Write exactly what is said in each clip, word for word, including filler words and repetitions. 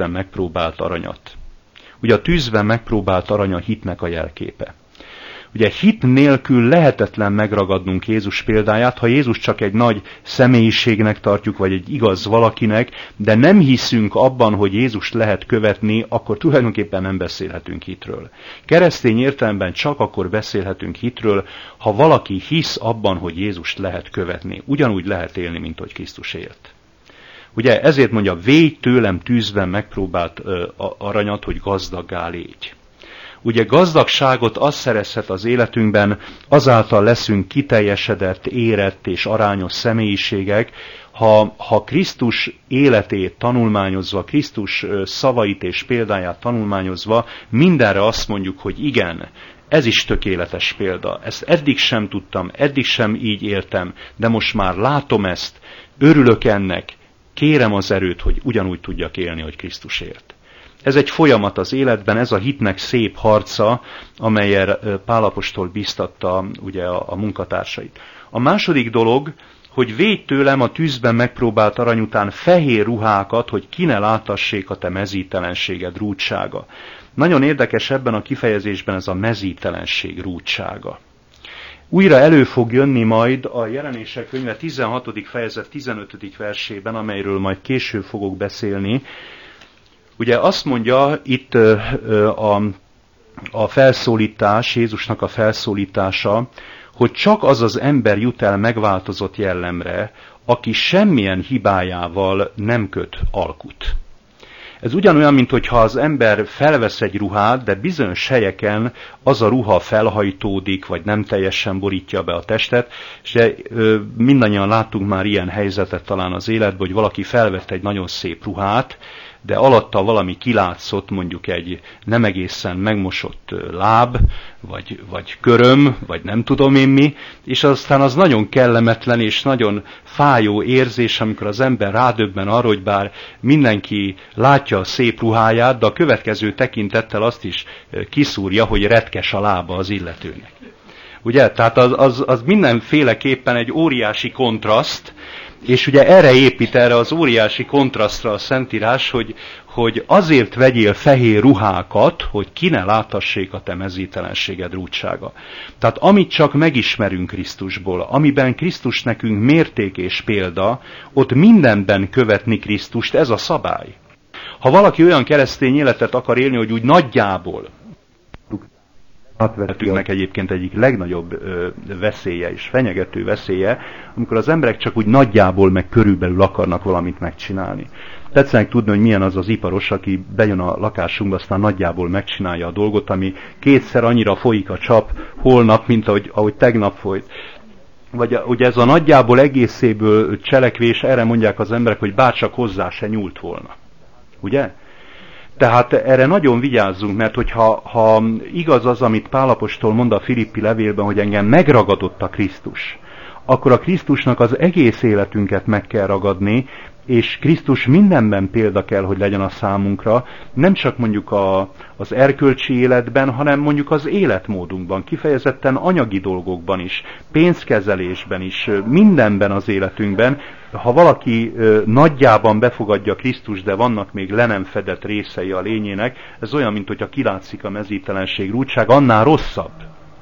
tűzben megpróbált aranyat. Ugye a tűzben megpróbált arany a hitnek a jelképe. Ugye hit nélkül lehetetlen megragadnunk Jézus példáját, ha Jézus csak egy nagy személyiségnek tartjuk, vagy egy igaz valakinek, de nem hiszünk abban, hogy Jézust lehet követni, akkor tulajdonképpen nem beszélhetünk hitről. Keresztény értelemben csak akkor beszélhetünk hitről, ha valaki hisz abban, hogy Jézust lehet követni. Ugyanúgy lehet élni, mint hogy Krisztus élt. Ugye ezért mondja, védj tőlem tűzben megpróbált ö, aranyat, hogy gazdaggá légy. Ugye gazdagságot az szerezhet az életünkben, azáltal leszünk kiteljesedett, érett és arányos személyiségek, ha, ha Krisztus életét tanulmányozva, Krisztus szavait és példáját tanulmányozva, mindenre azt mondjuk, hogy igen, ez is tökéletes példa, ezt eddig sem tudtam, eddig sem így éltem, de most már látom ezt, örülök ennek, kérem az erőt, hogy ugyanúgy tudjak élni, hogy Krisztus élt. Ez egy folyamat az életben, ez a hitnek szép harca, amellyel Pál apostol bíztatta ugye a, a munkatársait. A második dolog, hogy védj tőlem a tűzben megpróbált arany után fehér ruhákat, hogy ki ne látassék a te mezítelenséged rúdsága. Nagyon érdekes ebben a kifejezésben ez a mezítelenség rúdsága. Újra elő fog jönni majd a Jelenések könyve tizenhatodik fejezet tizenötödik versében, amelyről majd később fogok beszélni. Ugye azt mondja itt a, a felszólítás, Jézusnak a felszólítása, hogy csak az az ember jut el megváltozott jellemre, aki semmilyen hibájával nem köt alkut. Ez ugyanolyan, mint hogyha az ember felvesz egy ruhát, de bizonyos helyeken az a ruha felhajtódik, vagy nem teljesen borítja be a testet, és mindannyian láttunk már ilyen helyzetet talán az életben, hogy valaki felvett egy nagyon szép ruhát, de alatta valami kilátszott, mondjuk egy nem egészen megmosott láb, vagy, vagy köröm, vagy nem tudom én mi, és aztán az nagyon kellemetlen és nagyon fájó érzés, amikor az ember rádöbben arra, hogy bár mindenki látja a szép ruháját, de a következő tekintettel azt is kiszúrja, hogy retkes a lába az illetőnek. Ugye? Tehát az, az, az mindenféleképpen egy óriási kontraszt, és ugye erre épít, erre az óriási kontrasztra a Szentírás, hogy, hogy azért vegyél fehér ruhákat, hogy ki ne láttassék a te mezítelenséged rúdsága. Tehát amit csak megismerünk Krisztusból, amiben Krisztus nekünk mérték és példa, ott mindenben követni Krisztust, ez a szabály. Ha valaki olyan keresztény életet akar élni, hogy úgy nagyjából, átvettünknek egyébként egyik legnagyobb ö, veszélye és fenyegető veszélye, amikor az emberek csak úgy nagyjából meg körülbelül akarnak valamit megcsinálni. Tetszenek tudni, hogy milyen az az iparos, aki bejön a lakásunkba, aztán nagyjából megcsinálja a dolgot, ami kétszer annyira folyik a csap holnap, mint ahogy, ahogy tegnap folyt. Vagy ugye ez a nagyjából egészéből cselekvés, erre mondják az emberek, hogy bárcsak hozzá se nyúlt volna. Ugye? Tehát erre nagyon vigyázzunk, mert hogyha ha igaz az, amit Pál apostol mond a Filippi levélben, hogy engem megragadott a Krisztus, akkor a Krisztusnak az egész életünket meg kell ragadni, és Krisztus mindenben példa kell, hogy legyen a számunkra, nem csak mondjuk a, az erkölcsi életben, hanem mondjuk az életmódunkban, kifejezetten anyagi dolgokban is, pénzkezelésben is, mindenben az életünkben. Ha valaki nagyjában befogadja Krisztus, de vannak még le nem fedett részei a lényének, ez olyan, mint hogyha kilátszik a mezítelenség rúdság, annál rosszabb.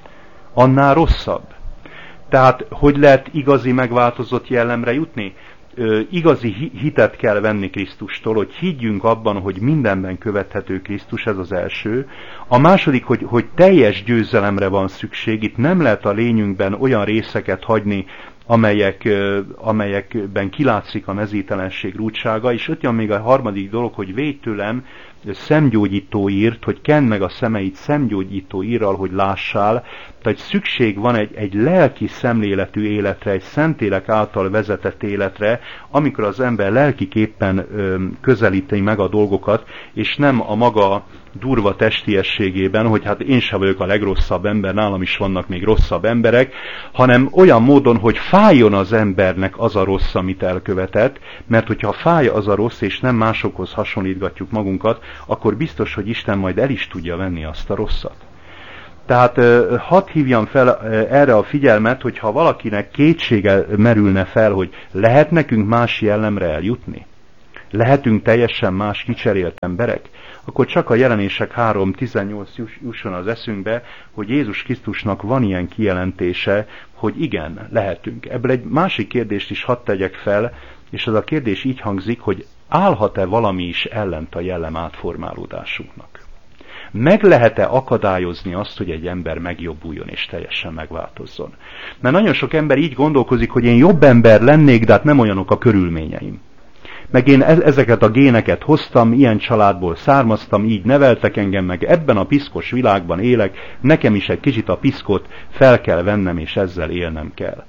Annál rosszabb. Tehát, hogy lehet igazi megváltozott jellemre jutni? Igazi hitet kell venni Krisztustól, hogy higgyünk abban, hogy mindenben követhető Krisztus, ez az első. A második, hogy, hogy teljes győzelemre van szükség, itt nem lehet a lényünkben olyan részeket hagyni, amelyek, amelyekben kilátszik a mezítelenség rúdsága, és ott jön még a harmadik dolog, hogy védj tőlem szemgyógyító írt, hogy kenn meg a szemeit szemgyógyító írral, hogy lássál. Tehát szükség van egy, egy lelki szemléletű életre, egy Szentlélek által vezetett életre, amikor az ember lelkiképpen ö, közelíti meg a dolgokat, és nem a maga durva testiességében, hogy hát én sem vagyok a legrosszabb ember, nálam is vannak még rosszabb emberek, hanem olyan módon, hogy fájjon az embernek az a rossz, amit elkövetett, mert hogyha fáj az a rossz, és nem másokhoz hasonlítgatjuk magunkat, akkor biztos, hogy Isten majd el is tudja venni azt a rosszat. Tehát hadd hívjam fel erre a figyelmet, hogy ha valakinek kétsége merülne fel, hogy lehet nekünk más jellemre eljutni, Lehetünk teljesen más kicserélt emberek? Akkor csak a Jelenések három tizennyolc jusson az eszünkbe, hogy Jézus Krisztusnak van ilyen kijelentése, hogy igen, lehetünk. Ebből egy másik kérdést is hadd tegyek fel, és az a kérdés így hangzik, hogy állhat-e valami is ellent a jellem átformálódásunknak? Meg lehet-e akadályozni azt, hogy egy ember megjobbuljon és teljesen megváltozzon? Mert nagyon sok ember így gondolkozik, hogy én jobb ember lennék, de hát nem olyanok a körülményeim. Meg én ezeket a géneket hoztam, ilyen családból származtam, így neveltek engem, meg ebben a piszkos világban élek, nekem is egy kicsit a piszkot fel kell vennem, és ezzel élnem kell.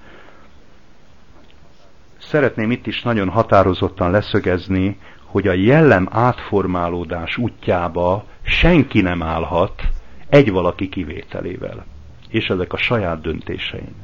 Szeretném itt is nagyon határozottan leszögezni, hogy a jellem átformálódás útjába senki nem állhat egy valaki kivételével. És ezek a saját döntéseink.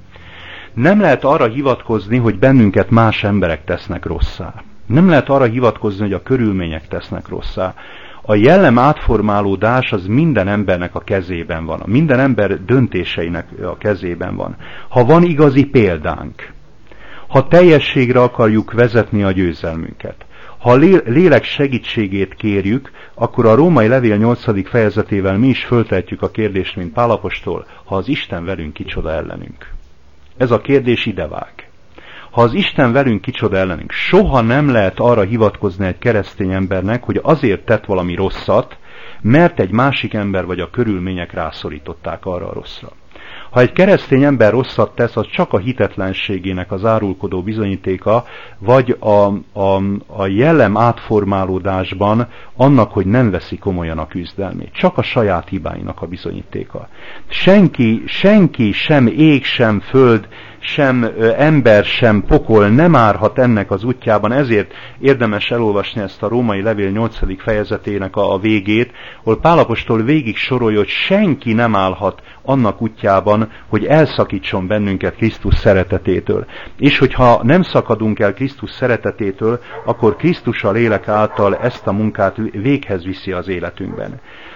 Nem lehet arra hivatkozni, hogy bennünket más emberek tesznek rosszá. Nem lehet arra hivatkozni, hogy a körülmények tesznek rosszá. A jellem átformálódás az minden embernek a kezében van. Minden ember döntéseinek a kezében van. Ha van igazi példánk, ha teljességre akarjuk vezetni a győzelmünket, ha a lélek segítségét kérjük, akkor a római levél nyolcadik fejezetével mi is föltehetjük a kérdést, mint Pál apostol, ha az Isten velünk, kicsoda ellenünk. Ez a kérdés idevág. Ha az Isten velünk, kicsoda ellenünk. Soha nem lehet arra hivatkozni egy keresztény embernek, hogy azért tett valami rosszat, mert egy másik ember vagy a körülmények rászorították arra a rosszra. Ha egy keresztény ember rosszat tesz, az csak a hitetlenségének az árulkodó bizonyítéka, vagy a, a, a jellem átformálódásban annak, hogy nem veszi komolyan a küzdelmét. Csak a saját hibáinak a bizonyítéka. Senki, senki, sem ég, sem föld, sem ö, ember, sem pokol nem árhat ennek az útjában, ezért érdemes elolvasni ezt a római levél nyolcadik fejezetének a, a végét, ahol Pál apostol végig sorolja, hogy senki nem állhat annak útjában, hogy elszakítson bennünket Krisztus szeretetétől. És hogyha nem szakadunk el Krisztus szeretetétől, akkor Krisztus a lélek által ezt a munkát véghez viszi az életünkben.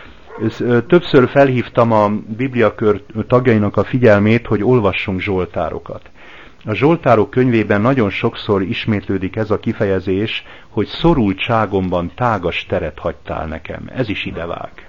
Többször felhívtam a Bibliakör tagjainak a figyelmét, hogy olvassunk zsoltárokat. A Zsoltárok könyvében nagyon sokszor ismétlődik ez a kifejezés, hogy szorultságomban tágas teret hagytál nekem. Ez is idevág.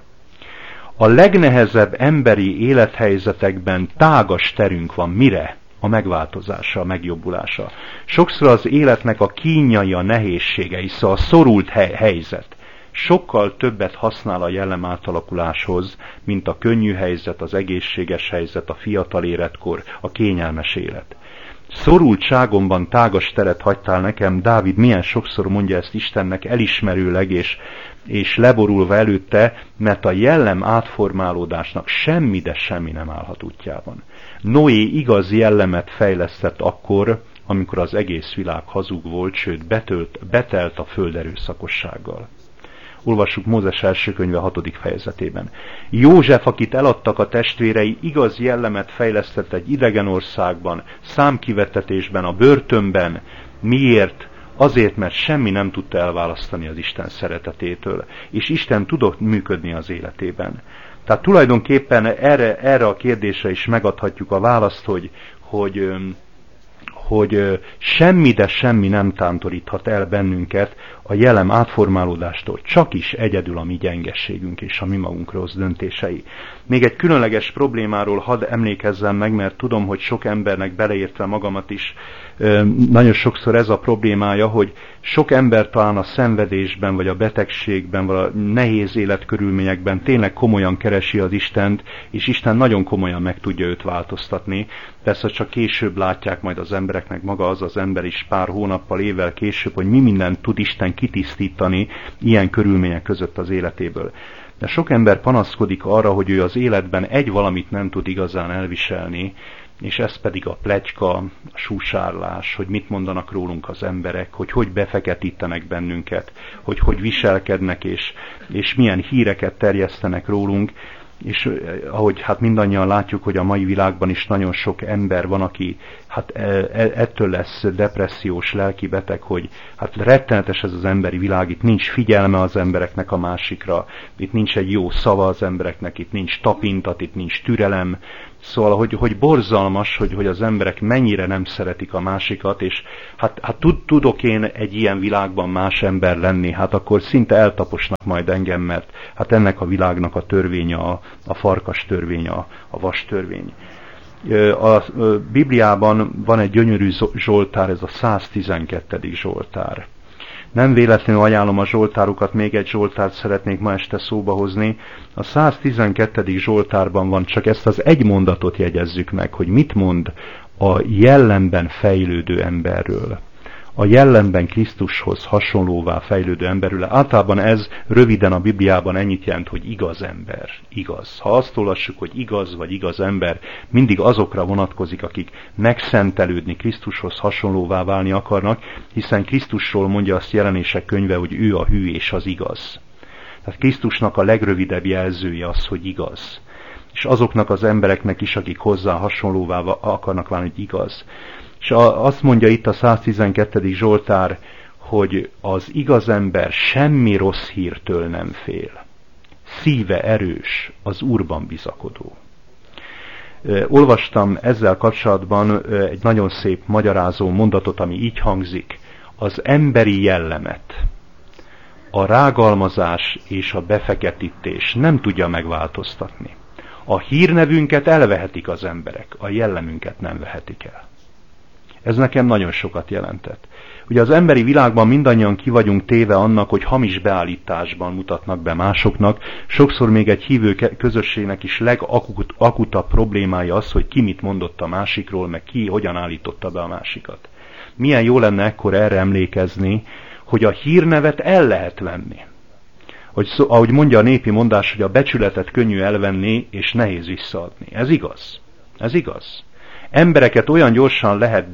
A legnehezebb emberi élethelyzetekben tágas terünk van. Mire? A megváltozása, a megjobbulása. Sokszor az életnek a kínjai, a nehézségei, szóval a szorult hely- helyzet. Sokkal többet használ a jellem átalakuláshoz, mint a könnyű helyzet, az egészséges helyzet, a fiatal életkor, a kényelmes élet. Szorultságomban tágas teret hagytál nekem, Dávid milyen sokszor mondja ezt Istennek elismerőleg és, és leborulva előtte, mert a jellem átformálódásnak semmi, de semmi nem állhat útjában. Noé igaz jellemet fejlesztett akkor, amikor az egész világ hazug volt, sőt betölt, betelt a föld erőszakossággal. Olvassuk Mózes első könyve hatodik fejezetében. József, akit eladtak a testvérei, igaz jellemet fejlesztett egy idegen országban, számkivettetésben, a börtönben. Miért? Azért, mert semmi nem tudta elválasztani az Isten szeretetétől, és Isten tudott működni az életében. Tehát tulajdonképpen erre, erre a kérdésre is megadhatjuk a választ, hogy, hogy hogy semmi, de semmi nem tántoríthat el bennünket a jellem átformálódástól, csak is egyedül a mi gyengességünk és a mi magunk rossz döntései. Még egy különleges problémáról hadd emlékezzem meg, mert tudom, hogy sok embernek, beleértve magamat is, nagyon sokszor ez a problémája, hogy sok ember talán a szenvedésben, vagy a betegségben, vagy a nehéz életkörülményekben tényleg komolyan keresi az Istent, és Isten nagyon komolyan meg tudja őt változtatni. Persze csak később látják majd az embereknek, maga az az ember is pár hónappal, évvel később, hogy mi mindent tud Isten kitisztítani ilyen körülmények között az életéből. De sok ember panaszkodik arra, hogy ő az életben egy valamit nem tud igazán elviselni, és ez pedig a pletyka, a súsárlás, hogy mit mondanak rólunk az emberek, hogy hogy befeketítenek bennünket, hogy hogy viselkednek, és, és milyen híreket terjesztenek rólunk. És ahogy hát mindannyian látjuk, hogy a mai világban is nagyon sok ember van, aki hát ettől lesz depressziós, lelki beteg, hogy hát rettenetes ez az emberi világ, itt nincs figyelme az embereknek a másikra, itt nincs egy jó szava az embereknek, itt nincs tapintat, itt nincs türelem, Szóval, hogy, hogy borzalmas, hogy, hogy az emberek mennyire nem szeretik a másikat, és hát, hát tud, tudok én egy ilyen világban más ember lenni, hát akkor szinte eltaposnak majd engem, mert hát ennek a világnak a törvénye, a, a farkas törvény, a, a vas törvény. A Bibliában van egy gyönyörű zsoltár, ez a száztizenkettedik zsoltár. Nem véletlenül ajánlom a zsoltárokat, még egy zsoltárt szeretnék ma este szóba hozni. A száztizenkettedik zsoltárban van, csak ezt az egy mondatot jegyezzük meg, hogy mit mond a jellemben fejlődő emberről. A jellemben Krisztushoz hasonlóvá fejlődő emberről. Általában ez röviden a Bibliában ennyit jelent, hogy igaz ember. Igaz. Ha azt olvassuk, hogy igaz vagy igaz ember, mindig azokra vonatkozik, akik megszentelődni, Krisztushoz hasonlóvá válni akarnak, hiszen Krisztusról mondja azt Jelenések könyve, hogy ő a hű és az igaz. Tehát Krisztusnak a legrövidebb jelzője az, hogy igaz. És azoknak az embereknek is, akik hozzá hasonlóvá akarnak válni, hogy igaz. És azt mondja itt a száztizenkettedik zsoltár, hogy az igaz ember semmi rossz hírtől nem fél. Szíve erős, az Úrban bizakodó. Olvastam ezzel kapcsolatban egy nagyon szép magyarázó mondatot, ami így hangzik. Az emberi jellemet, a rágalmazás és a befeketítés nem tudja megváltoztatni. A hírnevünket elvehetik az emberek, a jellemünket nem vehetik el. Ez nekem nagyon sokat jelentett. Ugye az emberi világban mindannyian ki vagyunk téve annak, hogy hamis beállításban mutatnak be másoknak. Sokszor még egy hívő közösségnek is legakutabb problémája az, hogy ki mit mondott a másikról, meg ki hogyan állította be a másikat. Milyen jó lenne ekkor erre emlékezni, hogy a hírnevet el lehet venni. Hogy, ahogy mondja a népi mondás, hogy a becsületet könnyű elvenni, és nehéz visszaadni. Ez igaz. Ez igaz. Embereket olyan gyorsan lehet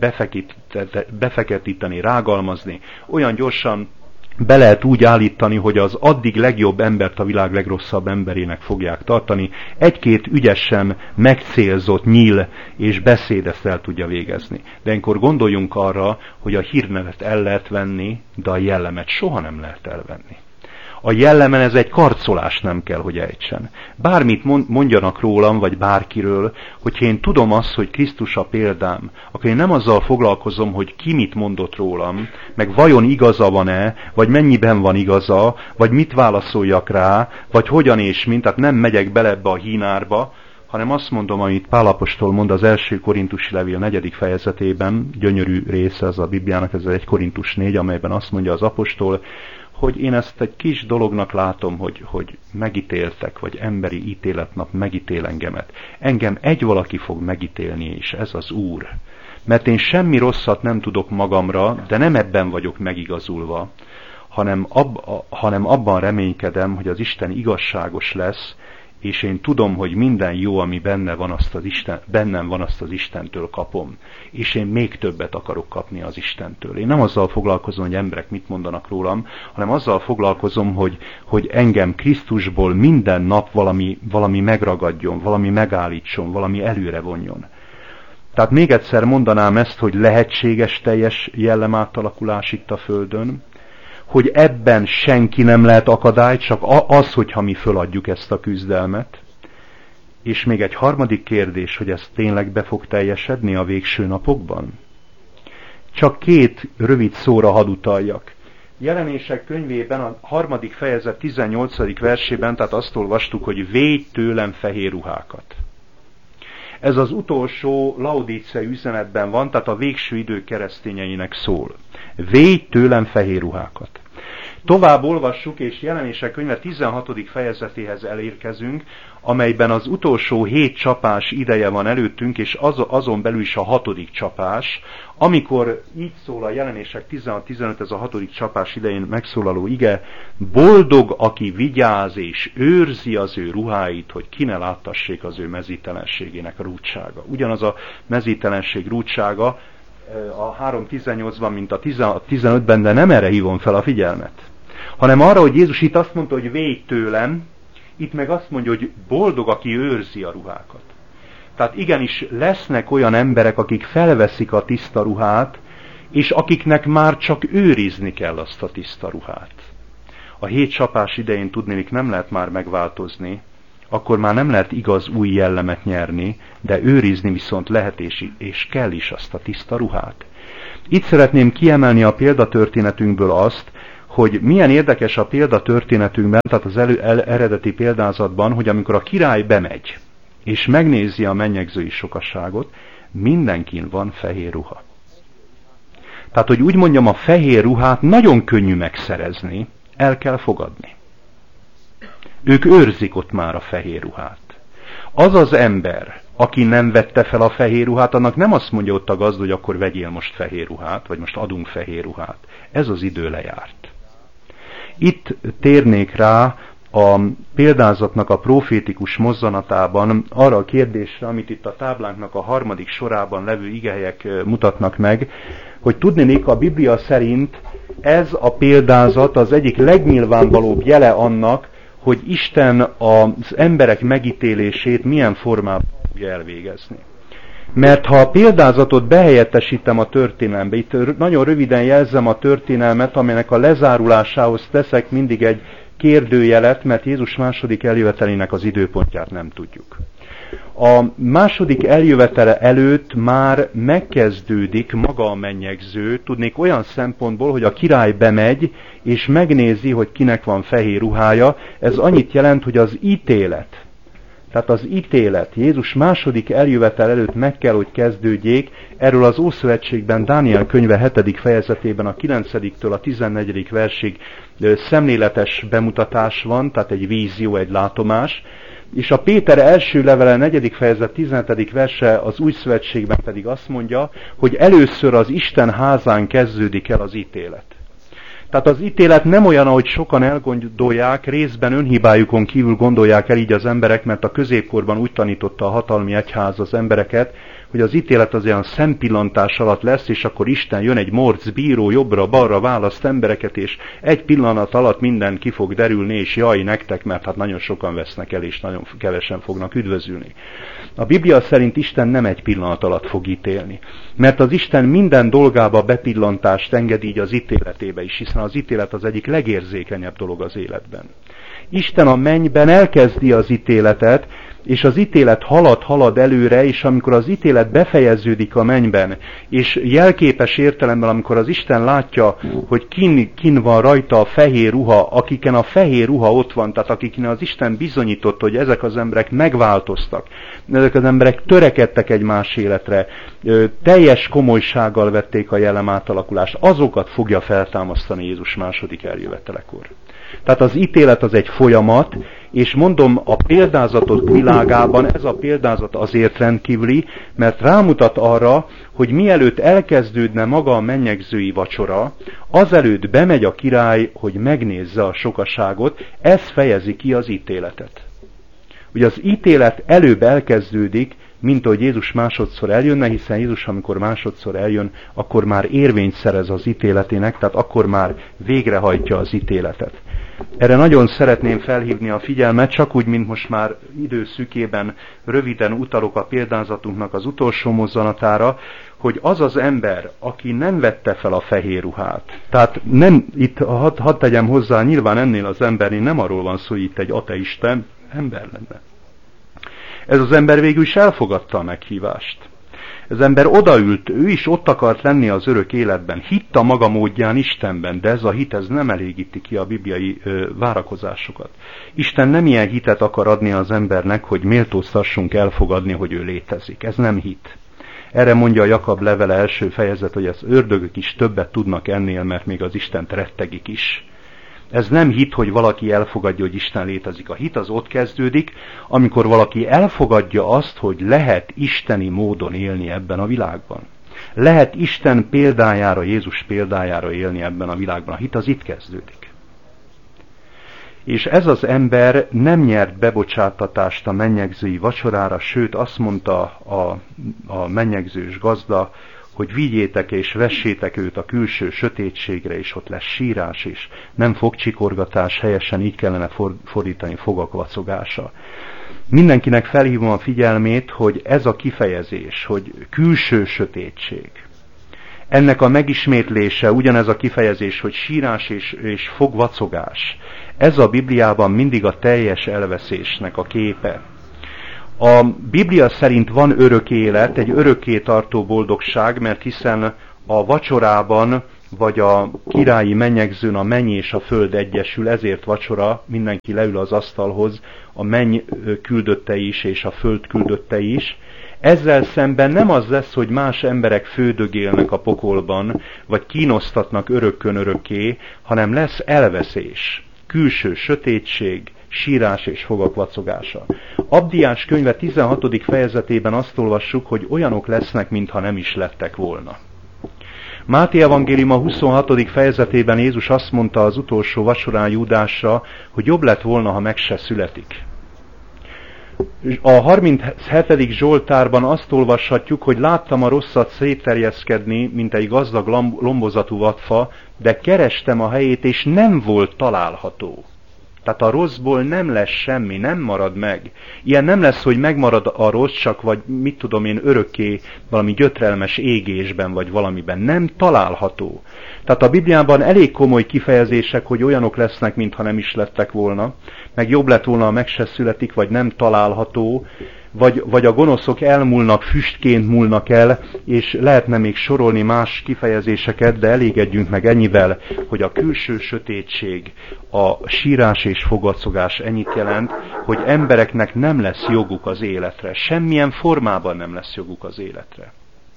befeketíteni, rágalmazni, olyan gyorsan be lehet úgy állítani, hogy az addig legjobb embert a világ legrosszabb emberének fogják tartani. Egy-két ügyesen megcélzott nyíl és beszéd ezt el tudja végezni. De ilyenkor gondoljunk arra, hogy a hírnevet el lehet venni, de a jellemet soha nem lehet elvenni. A jellemen ez egy karcolás nem kell, hogy ejtsen. Bármit mondjanak rólam, vagy bárkiről, hogyha én tudom azt, hogy Krisztus a példám, akkor én nem azzal foglalkozom, hogy ki mit mondott rólam, meg vajon igaza van-e, vagy mennyiben van igaza, vagy mit válaszoljak rá, vagy hogyan és mint, tehát nem megyek bele ebbe a hínárba, hanem azt mondom, amit Pál apostol mond az első korintusi levél negyedik fejezetében, gyönyörű része ez a Bibliának, ez egy Korintus négy, amelyben azt mondja az apostol, hogy én ezt egy kis dolognak látom, hogy, hogy megítéltek, vagy emberi ítéletnap megítél engemet. Engem egy valaki fog megítélni, és ez az Úr. Mert én semmi rosszat nem tudok magamra, de nem ebben vagyok megigazulva, hanem, ab, hanem abban reménykedem, hogy az Isten igazságos lesz, és én tudom, hogy minden jó, ami benne van, azt az Isten, bennem van, azt az Istentől kapom. És én még többet akarok kapni az Istentől. Én nem azzal foglalkozom, hogy emberek mit mondanak rólam, hanem azzal foglalkozom, hogy, hogy engem Krisztusból minden nap valami, valami megragadjon, valami megállítson, valami előre vonjon. Tehát még egyszer mondanám ezt, hogy lehetséges teljes jellemátalakulás itt a Földön, hogy ebben senki nem lehet akadály, csak az, hogyha mi föladjuk ezt a küzdelmet. És még egy harmadik kérdés, hogy ez tényleg be fog teljesedni a végső napokban? Csak két rövid szóra hadd utaljak. Jelenések könyvében a harmadik fejezet tizennyolcadik versében, tehát azt olvastuk, hogy védj tőlem fehér ruhákat. Ez az utolsó laodíceai üzenetben van, tehát a végső idő keresztényeinek szól. Védj tőlem fehér ruhákat. Tovább olvassuk, és Jelenések könyve tizenhatodik fejezetéhez elérkezünk, amelyben az utolsó hét csapás ideje van előttünk, és az, azon belül is a hatodik csapás, amikor így szól a Jelenések tizenhat tizenöt, ez a hatodik csapás idején megszólaló ige, boldog, aki vigyáz és őrzi az ő ruháit, hogy ki ne láttassék az ő mezítelenségének a rúdsága. Ugyanaz a mezítelenség rúdsága a három tizennyolcban, mint a tizenötben, de nem erre hívom fel a figyelmet, hanem arra, hogy Jézus itt azt mondta, hogy védj tőlem, itt meg azt mondja, hogy boldog, aki őrzi a ruhákat. Tehát igenis lesznek olyan emberek, akik felveszik a tiszta ruhát, és akiknek már csak őrizni kell azt a tiszta ruhát. A hét csapás idején tudnék nem lehet már megváltozni akkor már nem lehet igaz új jellemet nyerni, de őrizni viszont lehet és, és kell is azt a tiszta ruhát. Itt szeretném kiemelni a példatörténetünkből azt, hogy milyen érdekes a példatörténetünkben, tehát az elő, el, eredeti példázatban, hogy amikor a király bemegy, és megnézi a mennyegzői sokaságot, mindenkin van fehér ruha. Tehát, hogy úgy mondjam, a fehér ruhát nagyon könnyű megszerezni, el kell fogadni. Ők őrzik ott már a fehér ruhát. Az az ember, aki nem vette fel a fehér ruhát, annak nem azt mondja ott a gazda, hogy akkor vegyél most fehér ruhát, vagy most adunk fehér ruhát. Ez az idő lejárt. Itt térnék rá a példázatnak a profétikus mozzanatában arra a kérdésre, amit itt a táblánknak a harmadik sorában levő igehelyek mutatnak meg, hogy tudnék, a Biblia szerint ez a példázat az egyik legnyilvánvalóbb jele annak, hogy Isten az emberek megítélését milyen formában fogja elvégezni. Mert ha a példázatot behelyettesítem a történelembe, itt nagyon röviden jelzem a történelmet, amelynek a lezárulásához teszek mindig egy kérdőjelet, mert Jézus második eljövetelének az időpontját nem tudjuk. A második eljövetele előtt már megkezdődik maga a mennyegző, tudnék olyan szempontból, hogy a király bemegy, és megnézi, hogy kinek van fehér ruhája. Ez annyit jelent, hogy az ítélet, tehát az ítélet Jézus második eljövetel előtt meg kell, hogy kezdődjék. Erről az Ószövetségben Dániel könyve hetedik fejezetében a kilencediktől a tizennegyedik versig szemléletes bemutatás van, tehát egy vízió, egy látomás. És a Péter első levele negyedik fejezet tizenhetedik verse az Új Szövetségben pedig azt mondja, hogy először az Isten házán kezdődik el az ítélet. Tehát az ítélet nem olyan, ahogy sokan elgondolják, részben önhibájukon kívül gondolják el így az emberek, mert a középkorban úgy tanította a hatalmi egyház az embereket, hogy az ítélet az olyan szempillantás alatt lesz, és akkor Isten jön egy morc bíró, jobbra-balra választ embereket, és egy pillanat alatt minden ki fog derülni, és jaj nektek, mert hát nagyon sokan vesznek el, és nagyon kevesen fognak üdvözülni. A Biblia szerint Isten nem egy pillanat alatt fog ítélni, mert az Isten minden dolgába bepillantást enged így az ítéletébe is, hiszen az ítélet az egyik legérzékenyebb dolog az életben. Isten a mennyben elkezdi az ítéletet, és az ítélet halad, halad előre, és amikor az ítélet befejeződik a mennyben, és jelképes értelemben, amikor az Isten látja, hogy kin, kin van rajta a fehér ruha, akiken a fehér ruha ott van, tehát akiken az Isten bizonyított, hogy ezek az emberek megváltoztak, ezek az emberek törekedtek egy más életre, teljes komolysággal vették a jellem átalakulást, azokat fogja feltámasztani Jézus második eljövetelekor. Tehát az ítélet az egy folyamat, és mondom, a példázatok világában ez a példázat azért rendkívüli, mert rámutat arra, hogy mielőtt elkezdődne maga a mennyegzői vacsora, azelőtt bemegy a király, hogy megnézze a sokaságot, ez fejezi ki az ítéletet. Ugye az ítélet előbb elkezdődik, mint ahogy Jézus másodszor eljönne, hiszen Jézus, amikor másodszor eljön, akkor már érvényt szerez az ítéletének, tehát akkor már végrehajtja az ítéletet. Erre nagyon szeretném felhívni a figyelmet, csak úgy, mint most már időszükében röviden utalok a példázatunknak az utolsó mozzanatára, hogy az az ember, aki nem vette fel a fehér ruhát, tehát nem, itt hadd had tegyem hozzá, nyilván ennél az embernél nem arról van szó, hogy itt egy ateista ember lenne. Ez az ember végül is elfogadta a meghívást. Ez ember odaült, ő is ott akart lenni az örök életben, hitt a maga módján Istenben, de ez a hit ez nem elégíti ki a bibliai ö, várakozásokat. Isten nem ilyen hitet akar adni az embernek, hogy méltóztassunk elfogadni, hogy ő létezik. Ez nem hit. Erre mondja a Jakab levele első fejezet, hogy az ördögök is többet tudnak ennél, mert még az Istent rettegik is. Ez nem hit, hogy valaki elfogadja, hogy Isten létezik. A hit az ott kezdődik, amikor valaki elfogadja azt, hogy lehet isteni módon élni ebben a világban. Lehet Isten példájára, Jézus példájára élni ebben a világban. A hit az itt kezdődik. És ez az ember nem nyert bebocsátatást a mennyegzői vacsorára, sőt azt mondta a, a mennyegzős gazda, hogy vigyétek és vessétek őt a külső sötétségre, és ott lesz sírás, és nem fogcsikorgatás, helyesen így kellene fordítani, fogak vacogása. Mindenkinek felhívom a figyelmét, hogy ez a kifejezés, hogy külső sötétség, Ennek a megismétlése, ugyanez a kifejezés, hogy sírás és, és fogvacogás, ez a Bibliában mindig a teljes elveszésnek a képe. A Biblia szerint van örök élet, egy örökké tartó boldogság, mert hiszen a vacsorában, vagy a királyi mennyegzőn a menny és a föld egyesül, ezért vacsora, mindenki leül az asztalhoz, a menny küldöttei is és a föld küldöttei is. Ezzel szemben nem az lesz, hogy más emberek fődögélnek a pokolban, vagy kínosztatnak örökkön örökké, hanem lesz elveszés, külső sötétség, sírás és fogak vacogása. Abdiás könyve tizenhatodik fejezetében azt olvassuk, hogy olyanok lesznek, mintha nem is lettek volna. Máté evangélium a huszonhatodik fejezetében Jézus azt mondta az utolsó vacsorán Júdásra, hogy jobb lett volna, ha meg se születik. A harminchetedik Zsoltárban azt olvashatjuk, hogy láttam a rosszat szétterjeszkedni, mint egy gazdag lombozatú vadfa, de kerestem a helyét, és nem volt található. Tehát a rosszból nem lesz semmi, nem marad meg. Ilyen nem lesz, hogy megmarad a rossz, csak vagy mit tudom én örökké valami gyötrelmes égésben, vagy valamiben. Nem található. Tehát a Bibliában elég komoly kifejezések, hogy olyanok lesznek, mintha nem is lettek volna, meg jobb lett volna, ha meg se születik, vagy nem található, vagy, vagy a gonoszok elmúlnak, füstként múlnak el, és lehetne még sorolni más kifejezéseket, de elégedjünk meg ennyivel, hogy a külső sötétség, a sírás és fogacogás ennyit jelent, hogy embereknek nem lesz joguk az életre, semmilyen formában nem lesz joguk az életre.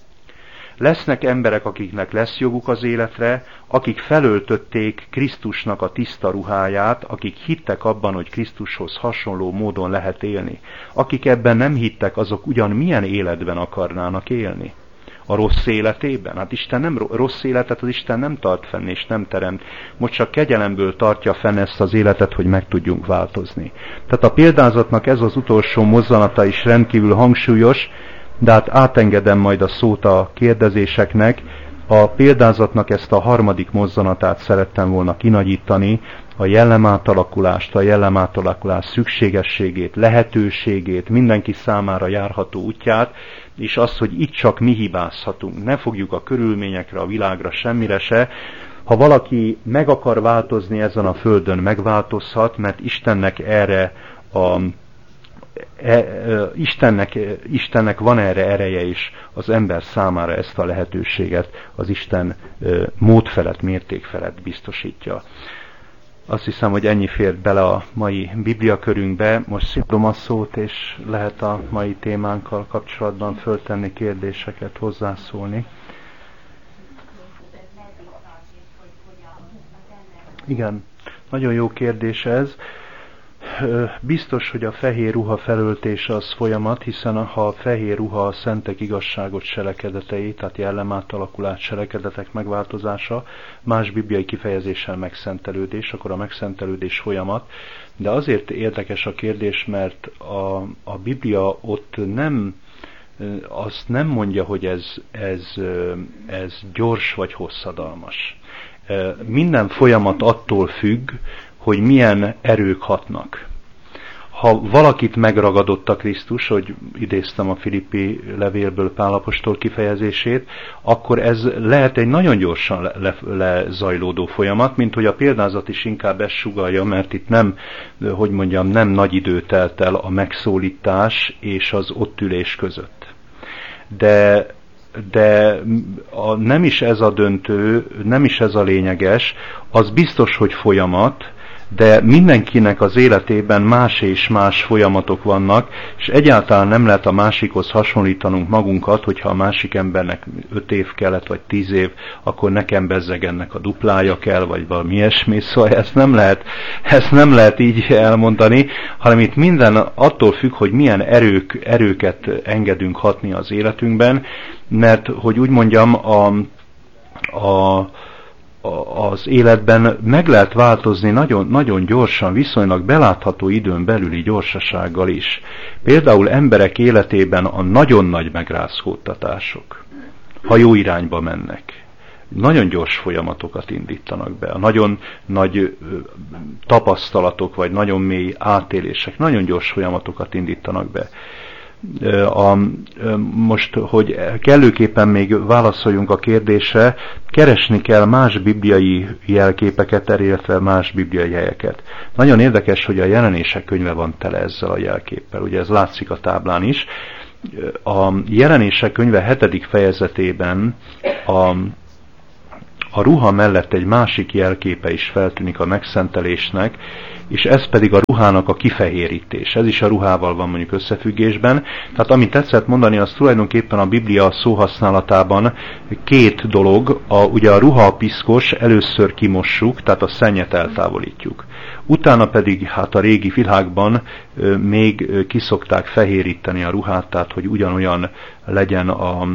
Lesznek emberek, akiknek lesz joguk az életre, akik felöltötték Krisztusnak a tiszta ruháját, akik hittek abban, hogy Krisztushoz hasonló módon lehet élni. Akik ebben nem hittek, azok ugyan milyen életben akarnának élni? A rossz életében? Hát Isten nem rossz életet, az Isten nem tart fenn és nem teremt. Most csak kegyelemből tartja fenn ezt az életet, hogy meg tudjunk változni. Tehát a példázatnak ez az utolsó mozzanata is rendkívül hangsúlyos, de hát átengedem majd a szót a kérdezéseknek. A példázatnak ezt a harmadik mozzanatát szerettem volna kinagyítani, a jellemátalakulást, a jellemátalakulás szükségességét, lehetőségét, mindenki számára járható útját, és azt, hogy itt csak mi hibázhatunk. Ne fogjuk a körülményekre, a világra, semmire se. Ha valaki meg akar változni ezen a földön, megváltozhat, mert Istennek erre a E, e, Istennek, Istennek van erre ereje is, az ember számára ezt a lehetőséget az Isten e, mód felett, mérték felett biztosítja. Azt hiszem, hogy ennyi fért bele a mai bibliakörünkbe. Most szidom a szót, és lehet a mai témánkkal kapcsolatban föltenni kérdéseket, hozzászólni. Igen, nagyon jó kérdés ez. Biztos, hogy a fehér ruha felöltése az folyamat, hiszen ha a fehér ruha a szentek igazságot cselekedetei, tehát jellemátalakulás cselekedetek megváltozása, más bibliai kifejezéssel megszentelődés, akkor a megszentelődés folyamat. De azért érdekes a kérdés, mert a, a Biblia ott nem, azt nem mondja, hogy ez, ez, ez gyors vagy hosszadalmas. Minden folyamat attól függ, hogy milyen erők hatnak. Ha valakit megragadott a Krisztus, hogy idéztem a Filippi levélből Pál apostol kifejezését, akkor ez lehet egy nagyon gyorsan lezajlódó le, le folyamat, mint hogy a példázat is inkább ezt sugallja, mert itt nem, hogy mondjam, nem nagy idő telt el a megszólítás és az ott ülés között. De de a, nem is ez a döntő, nem is ez a lényeges, az biztos, hogy folyamat, de mindenkinek az életében más és más folyamatok vannak, és egyáltalán nem lehet a másikhoz hasonlítanunk magunkat, hogyha a másik embernek öt év kellett, vagy tíz év, akkor nekem bezzeg ennek a duplája kell, vagy valami ilyesmi, szóval ezt nem lehet, ezt nem lehet így elmondani, hanem itt minden attól függ, hogy milyen erők, erőket engedünk hatni az életünkben, mert, hogy úgy mondjam, a, a az életben meg lehet változni nagyon, nagyon gyorsan, viszonylag belátható időn belüli gyorsasággal is. Például emberek életében a nagyon nagy megrázkódtatások, ha jó irányba mennek, nagyon gyors folyamatokat indítanak be. A nagyon nagy tapasztalatok, vagy nagyon mély átélések nagyon gyors folyamatokat indítanak be. A, most, hogy kellőképpen még válaszoljunk a kérdésre, keresni kell más bibliai jelképeket, illetve más bibliai helyeket. Nagyon érdekes, hogy a Jelenések könyve van tele ezzel a jelképpel, ugye ez látszik a táblán is. A Jelenések könyve hetedik fejezetében a A ruha mellett egy másik jelképe is feltűnik a megszentelésnek, és ez pedig a ruhának a kifehérítés. Ez is a ruhával van mondjuk összefüggésben. Tehát amit tetszett mondani, az tulajdonképpen a Biblia szóhasználatában két dolog. A, ugye a ruha a piszkos, először kimossuk, tehát a szennyet eltávolítjuk. Utána pedig hát a régi világban még kiszokták fehéríteni a ruhát, tehát hogy ugyanolyan legyen a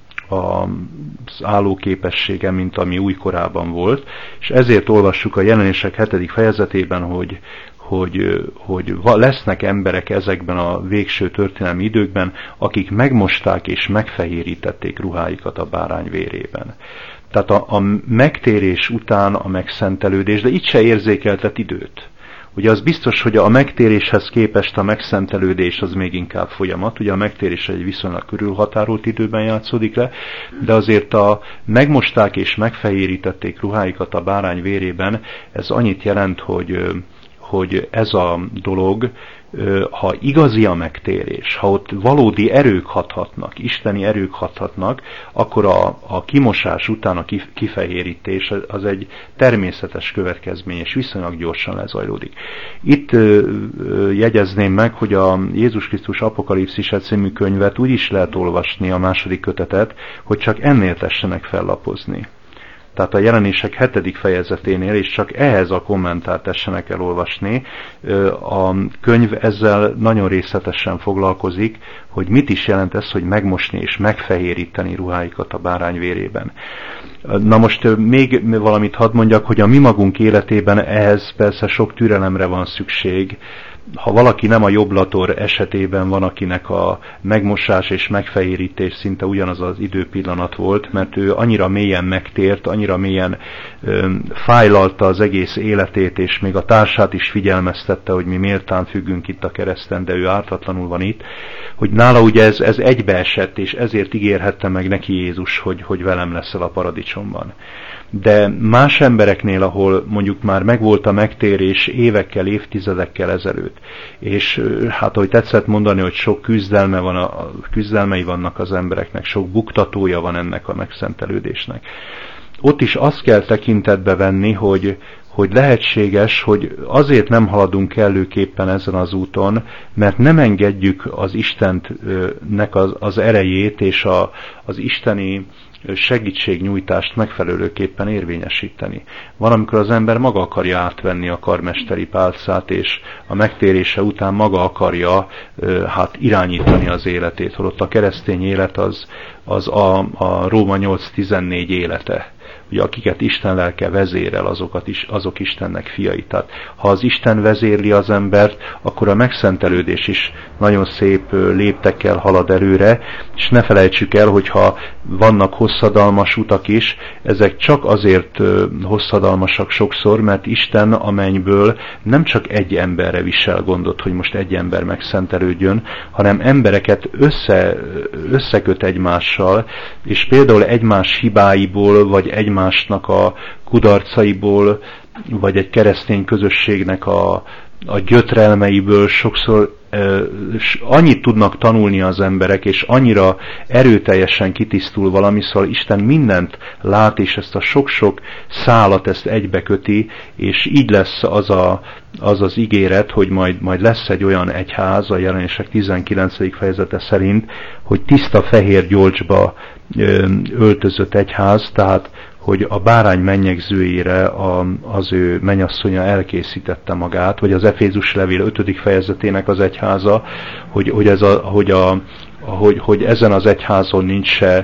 az állóképessége, mint ami újkorában volt, és ezért olvassuk a Jelenések hetedik fejezetében, hogy, hogy, hogy lesznek emberek ezekben a végső történelmi időkben, akik megmosták és megfehérítették ruháikat a bárány vérében. Tehát a, a megtérés után a megszentelődés, de itt se érzékeltet időt. Ugye az biztos, hogy a megtéréshez képest a megszentelődés az még inkább folyamat. Ugye a megtérés egy viszonylag körülhatárolt időben játszódik le, de azért a megmosták és megfehérítették ruháikat a bárány vérében, ez annyit jelent, hogy, hogy ez a dolog, ha igazi a megtérés, ha ott valódi erők hathatnak, isteni erők hathatnak, akkor a, a kimosás után a kifehérítés az egy természetes következmény, és viszonylag gyorsan lezajlódik. Itt ö, ö, jegyezném meg, hogy a Jézus Krisztus Apokalipszise című könyvet úgy is lehet olvasni, a második kötetet, hogy csak ennél tessenek fellapozni. Tehát a Jelenések hetedik fejezeténél, és csak ehhez a kommentárt tessenek elolvasni. A könyv ezzel nagyon részletesen foglalkozik, hogy mit is jelent ez, hogy megmosni és megfehéríteni ruháikat a bárány vérében. Na most még valamit hadd mondjak, hogy a mi magunk életében ehhez persze sok türelemre van szükség. Ha valaki nem a jobblator esetében van, akinek a megmosás és megfehérítés szinte ugyanaz az időpillanat volt, mert ő annyira mélyen megtért, annyira mélyen ö, fájlalta az egész életét, és még a társát is figyelmeztette, hogy mi méltán függünk itt a kereszten, de ő ártatlanul van itt, hogy nála ugye ez, ez egybeesett, és ezért ígérhette meg neki Jézus, hogy, hogy velem leszel a paradicsomban. De más embereknél, ahol mondjuk már megvolt a megtérés évekkel, évtizedekkel ezelőtt, és hát ahogy tetszett mondani, hogy sok küzdelme van, a, küzdelmei vannak az embereknek, sok buktatója van ennek a megszentelődésnek. Ott is azt kell tekintetbe venni, hogy, hogy lehetséges, hogy azért nem haladunk kellőképpen ezen az úton, mert nem engedjük az Istennek az, az erejét és a, az isteni segítségnyújtást megfelelőképpen érvényesíteni. Van, amikor az ember maga akarja átvenni a karmesteri pálcát, és a megtérése után maga akarja hát irányítani az életét, holott a keresztény élet az, az a, a Róma nyolc tizennégy élete. Ugye akiket Isten lelke vezérel, azokat is, azok Istennek fiai. Tehát ha az Isten vezérli az embert, akkor a megszentelődés is nagyon szép léptekkel halad előre, és ne felejtsük el, hogyha vannak hosszadalmas utak is, ezek csak azért hosszadalmasak sokszor, mert Isten a mennyből nem csak egy emberre visel gondot, hogy most egy ember megszentelődjön, hanem embereket össze, összeköt egymással, és például egymás hibáiból, vagy egymásnak a kudarcaiból, vagy egy keresztény közösségnek a, a gyötrelmeiből sokszor eh, annyit tudnak tanulni az emberek, és annyira erőteljesen kitisztul valami, szóval Isten mindent lát, és ezt a sok-sok szálat ezt egybeköti, és így lesz az a, az, az ígéret, hogy majd, majd lesz egy olyan egyház, a Jelenések tizenkilencedik fejezete szerint, hogy tiszta fehér gyolcsba ö, öltözött egyház, tehát hogy a bárány mennyegzőjére a, az ő mennyasszonya elkészítette magát, vagy az Efézus levél ötödik fejezetének az egyháza, hogy, hogy, ez a, hogy, a, hogy, hogy ezen az egyházon nincs se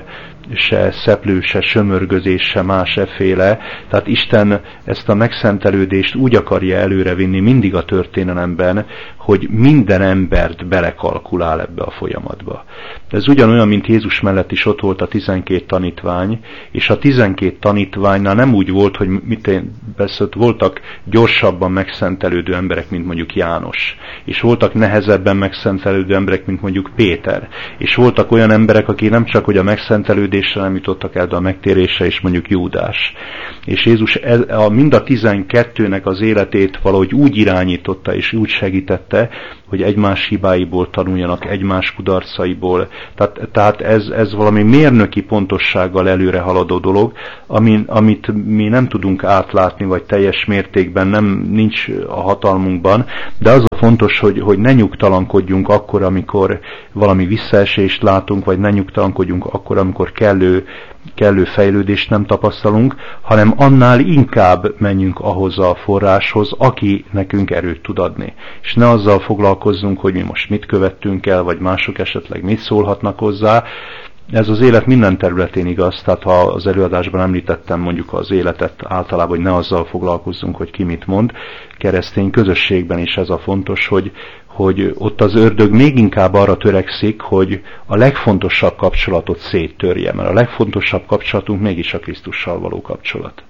se szeplő, se sömörgözés, se más efféle. Tehát Isten ezt a megszentelődést úgy akarja előrevinni mindig a történelemben, hogy minden embert belekalkulál ebbe a folyamatba. Ez ugyanolyan, mint Jézus mellett is ott volt a tizenkét tanítvány, és a tizenkét tanítványnál nem úgy volt, hogy mit én beszélt, voltak gyorsabban megszentelődő emberek, mint mondjuk János, és voltak nehezebben megszentelődő emberek, mint mondjuk Péter, és voltak olyan emberek, akik nem csak hogy a megszentelődésre nem jutottak el, de a megtérésre is, mondjuk Júdás. És Jézus ez, a, mind a tizenkettőnek az életét valahogy úgy irányította és úgy segítette, hogy egymás hibáiból tanuljanak, egymás kudarcaiból. Tehát, tehát ez, ez valami mérnöki pontossággal előre haladó dolog, amin, amit mi nem tudunk átlátni, vagy teljes mértékben nem nincs a hatalmunkban, de az a fontos, hogy, hogy ne nyugtalankodjunk akkor, amikor valami visszaesést látunk, vagy ne nyugtalankodjunk akkor, amikor kellő kellő fejlődést nem tapasztalunk, hanem annál inkább menjünk ahhoz a forráshoz, aki nekünk erőt tud adni. És ne azzal foglalkozzunk, hogy mi most mit követtünk el, vagy mások esetleg mit szólhatnak hozzá. Ez az élet minden területén igaz, tehát ha az előadásban említettem mondjuk az életet általában, hogy ne azzal foglalkozzunk, hogy ki mit mond, keresztény közösségben is ez a fontos, hogy hogy ott az ördög még inkább arra törekszik, hogy a legfontosabb kapcsolatot széttörje, mert a legfontosabb kapcsolatunk mégis a Krisztussal való kapcsolat.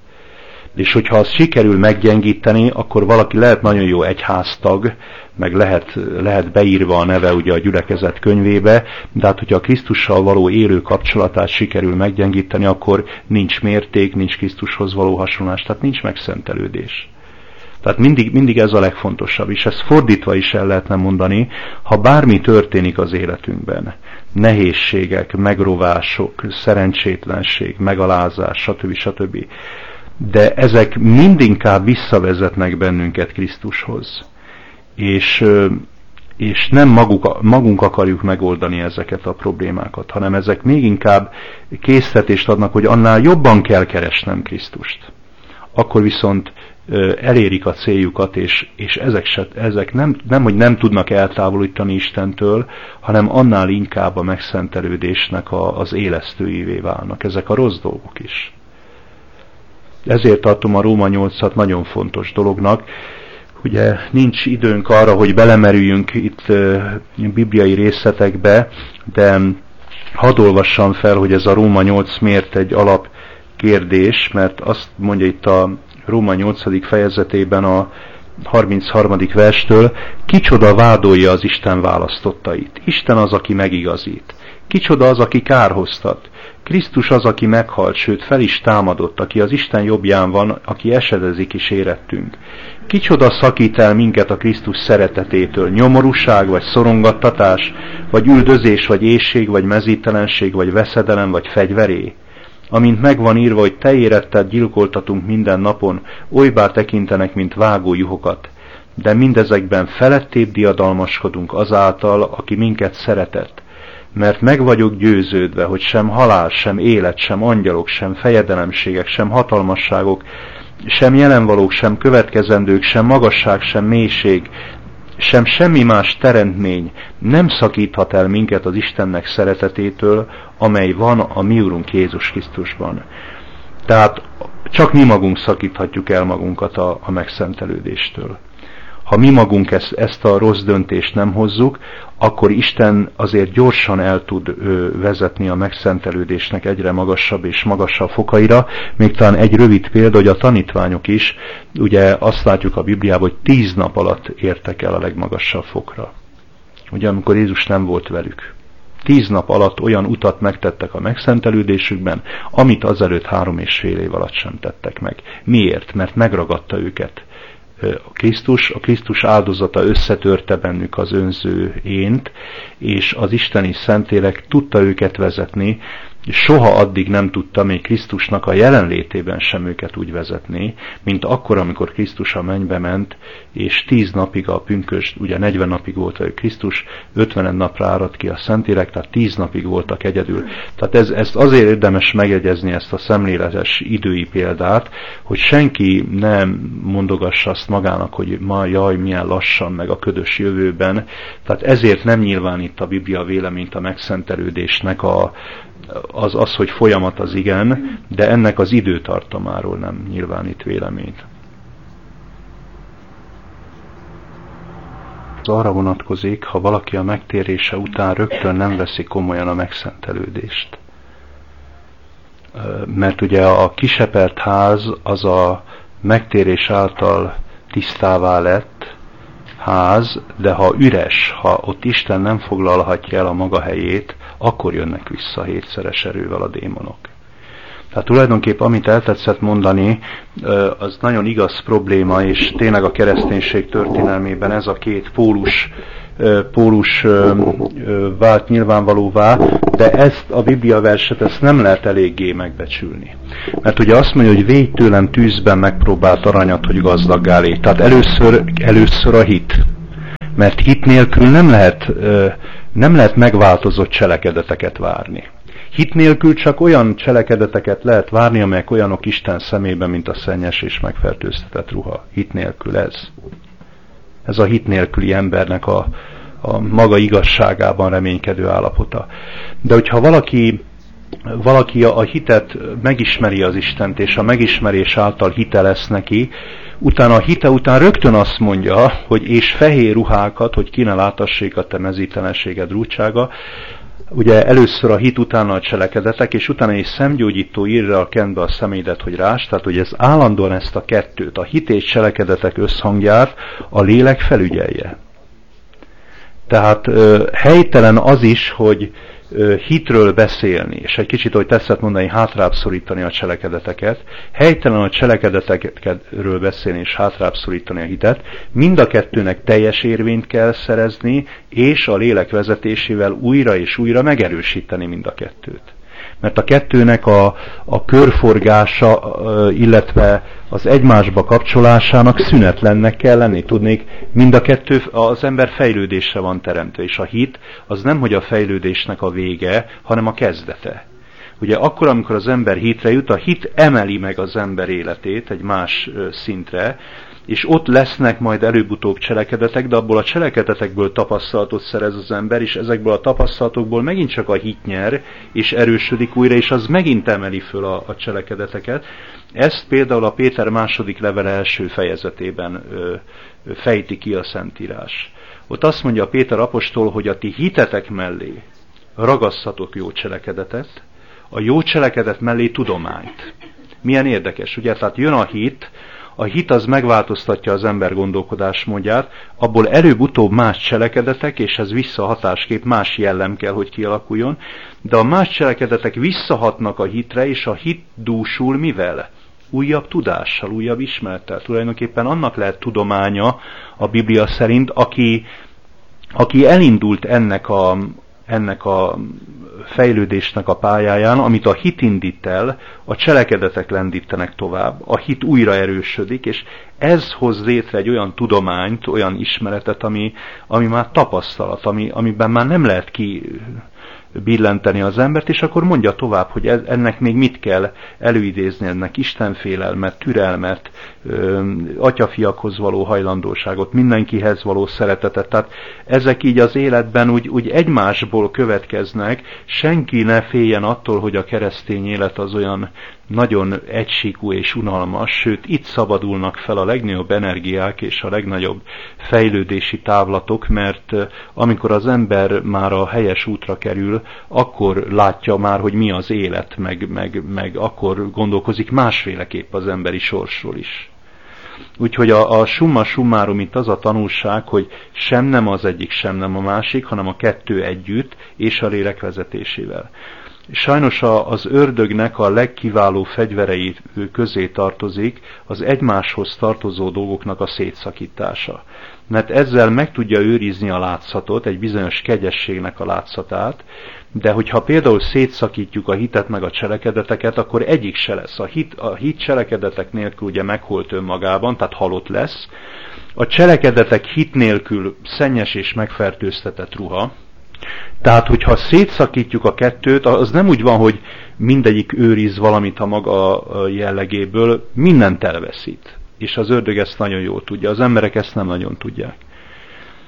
És hogyha azt sikerül meggyengíteni, akkor valaki lehet nagyon jó egyháztag, meg lehet, lehet beírva a neve ugye a gyülekezet könyvébe, de hát hogyha a Krisztussal való élő kapcsolatát sikerül meggyengíteni, akkor nincs mérték, nincs Krisztushoz való hasonlás, tehát nincs megszentelődés. Tehát mindig, mindig ez a legfontosabb, és ezt fordítva is el lehetne mondani, ha bármi történik az életünkben, nehézségek, megrovások, szerencsétlenség, megalázás, stb. stb. De ezek mindinkább visszavezetnek bennünket Krisztushoz. És, és nem maguk, magunk akarjuk megoldani ezeket a problémákat, hanem ezek még inkább késztetést adnak, hogy annál jobban kell keresnem Krisztust. Akkor viszont elérik a céljukat, és, és ezek, se, ezek nem, nem, hogy nem tudnak eltávolítani Istentől, hanem annál inkább a megszentelődésnek a, az élesztőivé válnak. Ezek a rossz dolgok is. Ezért tartom a Róma nyolcat nagyon fontos dolognak. Ugye nincs időnk arra, hogy belemerüljünk itt uh, bibliai részletekbe, de hadd olvassam fel, hogy ez a Róma nyolc miért egy alapkérdés, mert azt mondja itt a Róma nyolcadik fejezetében a harmincharmadik verstől, kicsoda vádolja az Isten választottait? Isten az, aki megigazít. Kicsoda az, aki kárhoztat? Krisztus az, aki meghalt, sőt fel is támadott, aki az Isten jobbján van, aki esedezik is érettünk. Kicsoda szakít el minket a Krisztus szeretetétől? Nyomorúság, vagy szorongattatás, vagy üldözés, vagy éhség, vagy mezítelenség, vagy veszedelem, vagy fegyveré? Amint megvan írva, hogy te éretted gyilkoltatunk minden napon, olybá tekintenek, mint vágó juhokat. De mindezekben felettébb diadalmaskodunk azáltal, aki minket szeretett. Mert meg vagyok győződve, hogy sem halál, sem élet, sem angyalok, sem fejedelemségek, sem hatalmasságok, sem jelenvalók, sem következendők, sem magasság, sem mélység, sem semmi más teremtmény nem szakíthat el minket az Istennek szeretetétől, amely van a mi Urunk Jézus Krisztusban. Tehát csak mi magunk szakíthatjuk el magunkat a, a megszentelődéstől. Ha mi magunk ezt, ezt a rossz döntést nem hozzuk, akkor Isten azért gyorsan el tud ö, vezetni a megszentelődésnek egyre magasabb és magasabb fokaira. Még talán egy rövid példa, hogy a tanítványok is, ugye azt látjuk a Bibliában, hogy tíz nap alatt értek el a legmagasabb fokra. Ugye amikor Jézus nem volt velük. Tíz nap alatt olyan utat megtettek a megszentelődésükben, amit azelőtt három és fél év alatt sem tettek meg. Miért? Mert megragadta őket a Krisztus, a Krisztus áldozata összetörte bennük az önző ént, és az isteni Szentlélek tudta őket vezetni, és soha addig nem tudta még Krisztusnak a jelenlétében sem őket úgy vezetni, mint akkor, amikor Krisztus a mennybe ment, és tíz napig a pünkösd, ugye negyven napig volt velük Krisztus, ötvenen napra áradt ki a Szentlélek, tehát tíz napig voltak egyedül. Tehát ez, ezt azért érdemes megjegyezni, ezt a szemléletes idői példát, hogy senki nem mondogassa azt magának, hogy ma jaj, milyen lassan, meg a ködös jövőben. Tehát ezért nem nyilvánít a Biblia véleményt a megszentelődésnek a az az, hogy folyamat az igen, de ennek az időtartamáról nem nyilvánít véleményt. Az arra vonatkozik, ha valaki a megtérése után rögtön nem veszi komolyan a megszentelődést. Mert ugye a kisepert ház az a megtérés által tisztává lett ház, de ha üres, ha ott Isten nem foglalhatja el a maga helyét, akkor jönnek vissza hétszeres erővel a démonok. Tehát tulajdonképpen amit eltetszett mondani, az nagyon igaz probléma, és tényleg a kereszténység történelmében ez a két pólus, pólus vált nyilvánvalóvá, de ezt a Biblia verset ezt nem lehet eléggé megbecsülni. Mert ugye azt mondja, hogy védj tőlem tűzben megpróbált aranyat, hogy gazdaggá légy. Tehát először, először a hit. Mert hit nélkül nem lehet, nem lehet megváltozott cselekedeteket várni. Hit nélkül csak olyan cselekedeteket lehet várni, amelyek olyanok Isten szemében, mint a szennyes és megfertőztetett ruha. Hit nélkül ez. Ez a hit nélküli embernek a, a maga igazságában reménykedő állapota. De hogyha valaki, valaki a hitet megismeri az Istent, és a megismerés által hite lesz neki, utána a hite után rögtön azt mondja, hogy és fehér ruhákat, hogy ki ne látassék a te mezítelenséged rúdsága. Ugye először a hit, utána a cselekedetek, és utána egy szemgyógyító írral kend be a szemédet, hogy rás, tehát hogy ez állandóan ezt a kettőt, a hit és cselekedetek összhangját a lélek felügyelje. Tehát ö, helytelen az is, hogy ö, hitről beszélni, és egy kicsit, hogy tetszett mondani, hátrább szorítani a cselekedeteket, helytelen a cselekedetekről beszélni és hátrább szorítani a hitet, mind a kettőnek teljes érvényt kell szerezni, és a lélek vezetésével újra és újra megerősíteni mind a kettőt. Mert a kettőnek a, a körforgása, illetve az egymásba kapcsolásának szünetlennek kell lenni. Tudnék, mind a kettő az ember fejlődésre van teremtve, és a hit az nem, hogy a fejlődésnek a vége, hanem a kezdete. Ugye akkor, amikor az ember hitre jut, a hit emeli meg az ember életét egy más szintre, és ott lesznek majd előbb-utóbb cselekedetek, de abból a cselekedetekből tapasztalatot szerez az ember, és ezekből a tapasztalatokból megint csak a hit nyer, és erősödik újra, és az megint emeli föl a, a cselekedeteket. Ezt például a Péter második levele első fejezetében ö, ö, fejti ki a Szentírás. Ott azt mondja a Péter apostol, hogy a ti hitetek mellé ragasztatok jó cselekedetet, a jó cselekedet mellé tudományt. Milyen érdekes, ugye? Tehát jön a hit, a hit az megváltoztatja az ember gondolkodásmódját, abból előbb-utóbb más cselekedetek, és ez visszahatásképp más jellem kell, hogy kialakuljon, de a más cselekedetek visszahatnak a hitre, és a hit dúsul mivel? Újabb tudással, újabb ismerettel. Tulajdonképpen annak lehet tudománya a Biblia szerint, aki, aki elindult ennek a, ennek a fejlődésnek a pályáján, amit a hit indít el, a cselekedetek lendítenek tovább, a hit újra erősödik, és ez hoz létre egy olyan tudományt, olyan ismeretet, ami, ami már tapasztalat, ami, amiben már nem lehet ki billenteni az embert, és akkor mondja tovább, hogy ennek még mit kell előidézni, ennek istenfélelmet, türelmet, atyafiakhoz való hajlandóságot, mindenkihez való szeretetet. Tehát ezek így az életben úgy, úgy egymásból következnek, senki ne féljen attól, hogy a keresztény élet az olyan nagyon egysíkú és unalmas, sőt itt szabadulnak fel a legnagyobb energiák és a legnagyobb fejlődési távlatok, mert amikor az ember már a helyes útra kerül, akkor látja már, hogy mi az élet, meg, meg, meg akkor gondolkozik másféleképp az emberi sorsról is. Úgyhogy a, a summa summarum itt az a tanulság, hogy sem nem az egyik, sem nem a másik, hanem a kettő együtt és a lélek vezetésével. Sajnos az ördögnek a legkiváló fegyverei közé tartozik az egymáshoz tartozó dolgoknak a szétszakítása. Mert ezzel meg tudja őrizni a látszatot, egy bizonyos kegyességnek a látszatát, de hogyha például szétszakítjuk a hitet meg a cselekedeteket, akkor egyik se lesz. A hit, a hit cselekedetek nélkül ugye megholt önmagában, tehát halott lesz. A cselekedetek hit nélkül szennyes és megfertőztetett ruha. Tehát, hogyha szétszakítjuk a kettőt, az nem úgy van, hogy mindegyik őriz valamit a maga jellegéből, mindent elveszít. És az ördög ezt nagyon jól tudja, az emberek ezt nem nagyon tudják.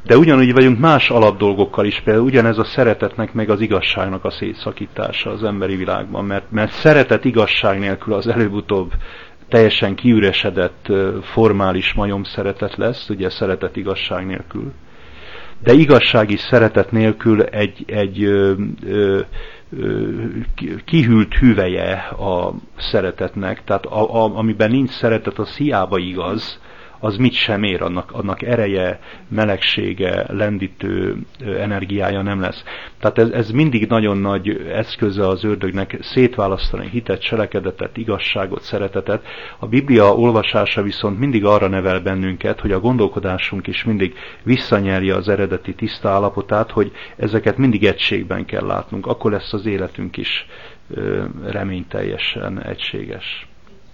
De ugyanúgy vagyunk más alapdolgokkal is, például ugyanez a szeretetnek meg az igazságnak a szétszakítása az emberi világban, mert, mert szeretet igazság nélkül az előbb-utóbb teljesen kiüresedett formális majom szeretet lesz, ugye szeretet igazság nélkül. De igazság is szeretet nélkül egy, egy ö, ö, ö, kihűlt hüvelye a szeretetnek, tehát a, a, amiben nincs szeretet, az hiába igaz, az mit sem ér, annak, annak ereje, melegsége, lendítő energiája nem lesz. Tehát ez, ez mindig nagyon nagy eszköze az ördögnek szétválasztani hitet, cselekedetet, igazságot, szeretetet. A Biblia olvasása viszont mindig arra nevel bennünket, hogy a gondolkodásunk is mindig visszanyerje az eredeti tiszta állapotát, hogy ezeket mindig egységben kell látnunk. Akkor lesz az életünk is reményteljesen egységes.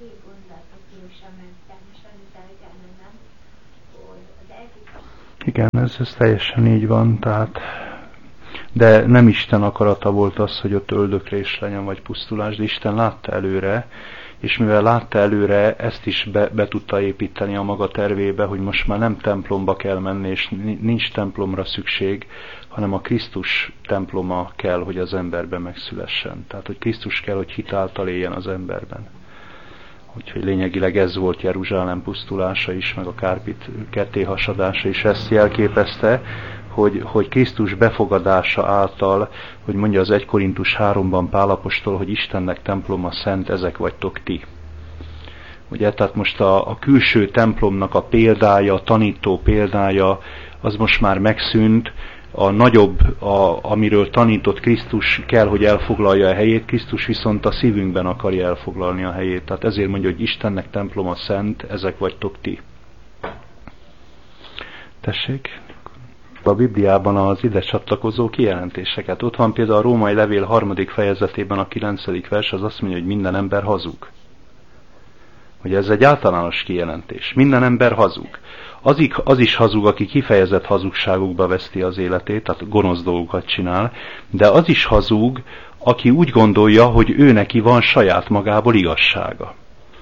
Igen, ez, ez teljesen így van, tehát, de nem Isten akarata volt az, hogy ott öldöklés legyen, vagy pusztulás, de Isten látta előre, és mivel látta előre, ezt is be, be tudta építeni a maga tervébe, hogy most már nem templomba kell menni, és nincs templomra szükség, hanem a Krisztus temploma kell, hogy az emberben megszülessen. Tehát, hogy Krisztus kell, hogy hitáltal éljen az emberben. Úgyhogy lényegileg ez volt Jeruzsálem pusztulása is, meg a Kárpit kettéhasadása is ezt jelképezte, hogy, hogy Krisztus befogadása által, hogy mondja az egy Korintus háromban Pál apostol, hogy Istennek temploma szent, ezek vagytok ti. Ugye, tehát most a, a külső templomnak a példája, a tanító példája, az most már megszűnt, a nagyobb, a, amiről tanított Krisztus kell, hogy elfoglalja a helyét, Krisztus viszont a szívünkben akarja elfoglalni a helyét. Tehát ezért mondja, hogy Istennek temploma szent, ezek vagytok ti. Tessék? A Bibliában az ide csatlakozó kijelentéseket. Ott van például a Római levél harmadik fejezetében a kilencedik vers, az azt mondja, hogy minden ember hazug. Ugye ez egy általános kijelentés. Minden ember hazug. Az, az is hazug, aki kifejezett hazugságokba veszti az életét, tehát gonosz dolgokat csinál, de az is hazug, aki úgy gondolja, hogy ő neki van saját magából igazsága.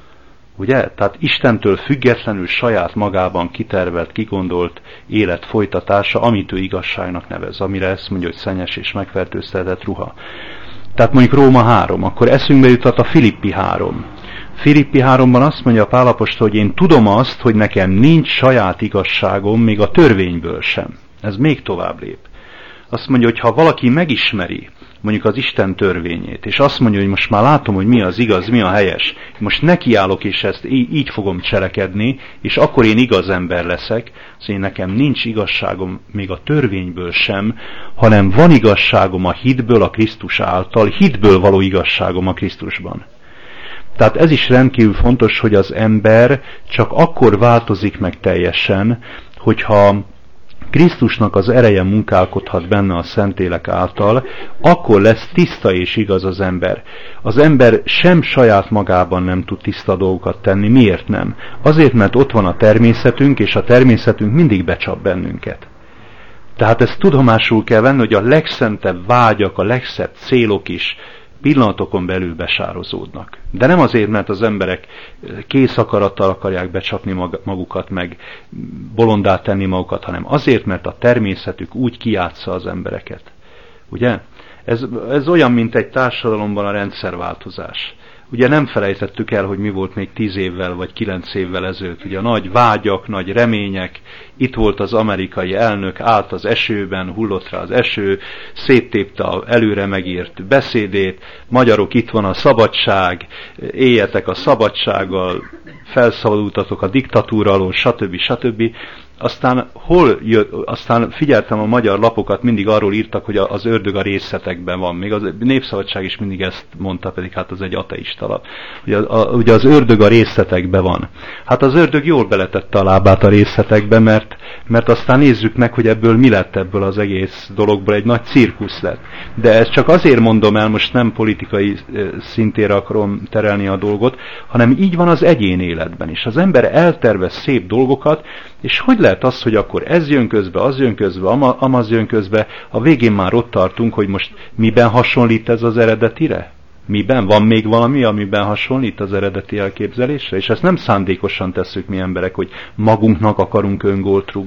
Ugye? Tehát Istentől függetlenül saját magában kitervelt, kigondolt élet folytatása, amit ő igazságnak nevez, amire ezt mondja, hogy szennyes és megfertőztetett ruha. Tehát mondjuk Róma három, akkor eszünkbe jutott a Filippi három. Filippi háromban azt mondja Pál apostol, hogy én tudom azt, hogy nekem nincs saját igazságom, még a törvényből sem. Ez még tovább lép. Azt mondja, hogy ha valaki megismeri mondjuk az Isten törvényét, és azt mondja, hogy most már látom, hogy mi az igaz, mi a helyes, most nekiállok, és ezt így, így fogom cselekedni, és akkor én igaz ember leszek, szóval én nekem nincs igazságom még a törvényből sem, hanem van igazságom a hitből, a Krisztus által, hitből való igazságom a Krisztusban. Tehát ez is rendkívül fontos, hogy az ember csak akkor változik meg teljesen, hogyha Krisztusnak az ereje munkálkodhat benne a Szentlélek által, akkor lesz tiszta és igaz az ember. Az ember sem saját magában nem tud tiszta dolgokat tenni. Miért nem? Azért, mert ott van a természetünk, és a természetünk mindig becsap bennünket. Tehát ezt tudomásul kell venni, hogy a legszentebb vágyak, a legszebb célok is pillanatokon belül besározódnak. De nem azért, mert az emberek kész akarattal akarják becsapni magukat, meg bolondá tenni magukat, hanem azért, mert a természetük úgy kijátsza az embereket. Ugye? Ez, ez olyan, mint egy társadalomban a rendszerváltozás. Ugye nem felejtettük el, hogy mi volt még tíz évvel vagy kilenc évvel ezelőtt. Ugye a nagy vágyak, nagy remények, itt volt az amerikai elnök, állt az esőben, hullott rá az eső, széttépte a előre megírt beszédét, magyarok, itt van a szabadság, éljetek a szabadsággal, felszabadultatok a diktatúra alól, stb. stb. Aztán hol jött, aztán figyeltem a magyar lapokat, mindig arról írtak, hogy az ördög a részletekben van. Még a Népszabadság is mindig ezt mondta, pedig hát az egy ateista lap. Ugye, a, ugye az ördög a részletekben van. Hát az ördög jól beletette a lábát a részletekbe, mert, mert aztán nézzük meg, hogy ebből mi lett ebből az egész dologból, egy nagy cirkusz lett. De ezt csak azért mondom el, most nem politikai szintére akarom terelni a dolgot, hanem így van az egyén életben is. Az ember eltervez szép dolgokat, és hogy lehet az, hogy akkor ez jön közbe, az jön közbe, amaz jön közbe, a végén már ott tartunk, hogy most miben hasonlít ez az eredetire? Miben? Van még valami, amiben hasonlít az eredeti elképzelésre? És ezt nem szándékosan tesszük mi emberek, hogy magunknak akarunk öngolt rugni.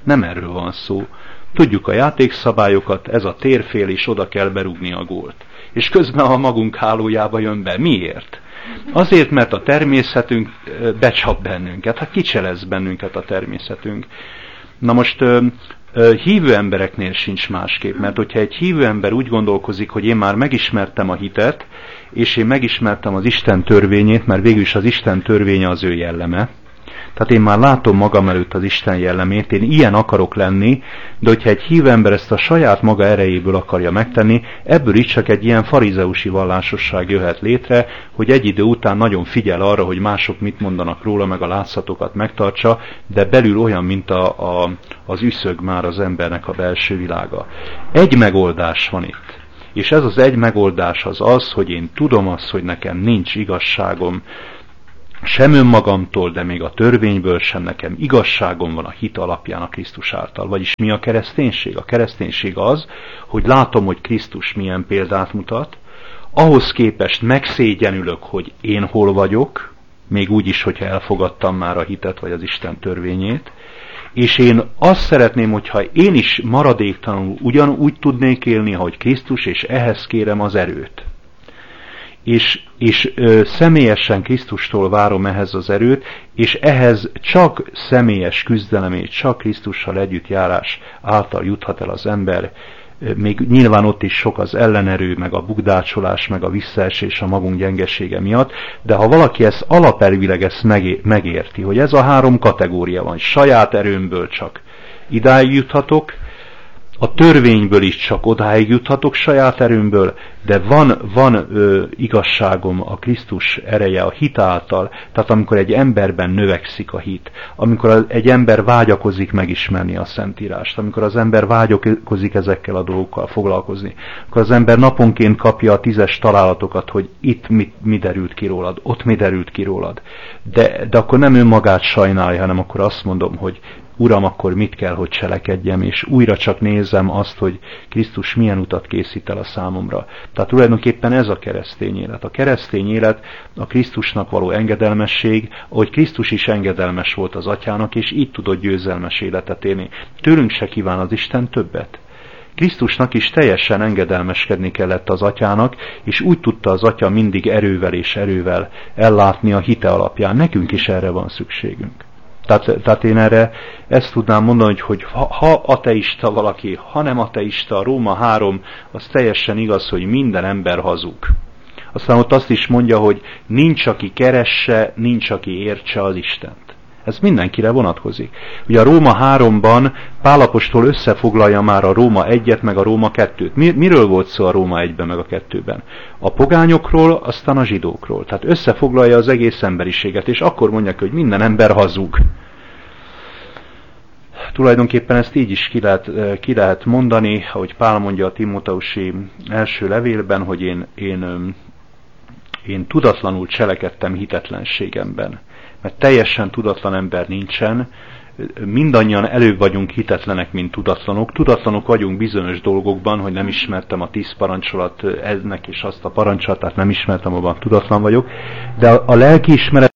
Nem erről van szó. Tudjuk a játékszabályokat, ez a térfél, és oda kell berúgni a gólt. És közben a magunk hálójába jön be. Miért? Azért, mert a természetünk becsap bennünket, hát kicselez bennünket a természetünk. Na most hívő embereknél sincs másképp, mert hogyha egy hívő ember úgy gondolkozik, hogy én már megismertem a hitet, és én megismertem az Isten törvényét, mert végül is az Isten törvénye az ő jelleme, tehát én már látom magam előtt az Isten jellemét, én ilyen akarok lenni, de hogyha egy hívő ember ezt a saját maga erejéből akarja megtenni, ebből is csak egy ilyen farizeusi vallásosság jöhet létre, hogy egy idő után nagyon figyel arra, hogy mások mit mondanak róla, meg a látszatokat megtartsa, de belül olyan, mint a, a, az üszög már az embernek a belső világa. Egy megoldás van itt. És ez az egy megoldás az az, hogy én tudom azt, hogy nekem nincs igazságom, sem önmagamtól, de még a törvényből sem, nekem igazságom van a hit alapján a Krisztus által. Vagyis mi a kereszténység? A kereszténység az, hogy látom, hogy Krisztus milyen példát mutat, ahhoz képest megszégyenülök, hogy én hol vagyok, még úgy is, hogyha elfogadtam már a hitet, vagy az Isten törvényét, és én azt szeretném, hogyha én is maradéktalanul ugyanúgy tudnék élni, ahogy Krisztus, és ehhez kérem az erőt. És, és ö, személyesen Krisztustól várom ehhez az erőt, és ehhez csak személyes küzdelemét, csak Krisztussal együttjárás által juthat el az ember. Még nyilván ott is sok az ellenerő, meg a bukdácsolás, meg a visszaesés a magunk gyengesége miatt, de ha valaki ezt alapelvileg ezt megérti, hogy ez a három kategória van, saját erőmből csak idáig juthatok, a törvényből is csak odáig juthatok saját erőmből, de van, van ö, igazságom a Krisztus ereje a hit által, tehát amikor egy emberben növekszik a hit, amikor egy ember vágyakozik megismerni a Szentírást, amikor az ember vágyakozik ezekkel a dolgokkal foglalkozni, akkor az ember naponként kapja a tízes találatokat, hogy itt mi, mi derült ki rólad, ott mi derült ki rólad, de, de akkor nem önmagát sajnálja, hanem akkor azt mondom, hogy Uram, akkor mit kell, hogy cselekedjem, és újra csak nézem azt, hogy Krisztus milyen utat készít el a számomra. Tehát tulajdonképpen ez a keresztény élet. A keresztény élet a Krisztusnak való engedelmesség, ahogy Krisztus is engedelmes volt az Atyának, és így tudott győzelmes életet élni. Tőlünk se kíván az Isten többet. Krisztusnak is teljesen engedelmeskedni kellett az Atyának, és úgy tudta az Atya mindig erővel és erővel ellátni a hite alapján. Nekünk is erre van szükségünk. Tehát, tehát én erre ezt tudnám mondani, hogy, hogy ha, ha ateista valaki, ha nem ateista, Róma három, az teljesen igaz, hogy minden ember hazug. Aztán ott azt is mondja, hogy nincs, aki keresse, nincs, aki értse az Istent. Ez mindenkire vonatkozik. Ugye a Róma háromban Pál apostol összefoglalja már a Róma egyet, meg a Róma kettőt. Mi, miről volt szó a Róma egyben, meg a kettőben? A pogányokról, aztán a zsidókról. Tehát összefoglalja az egész emberiséget, és akkor mondják, hogy minden ember hazug. Tulajdonképpen ezt így is ki lehet, ki lehet mondani, ahogy Pál mondja a Timóteusi első levélben, hogy én, én, én tudatlanul cselekedtem hitetlenségemben. Mert teljesen tudatlan ember nincsen, mindannyian előbb vagyunk hitetlenek, mint tudatlanok. Tudatlanok vagyunk bizonyos dolgokban, hogy nem ismertem a tíz parancsolat ennek és azt a parancsolat, tehát nem ismertem, abban tudatlan vagyok. De a lelkiismeret